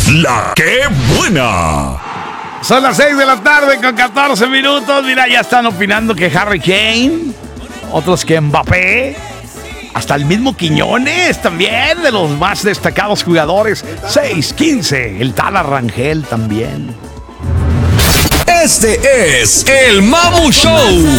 La que buena. Son las 6 de la tarde con 14 minutos. Mira, ya están opinando que Harry Kane, otros que Mbappé, hasta el mismo Quiñones también, de los más destacados jugadores. 6-15, el tal Arrangel también. Este es el Mamu Show.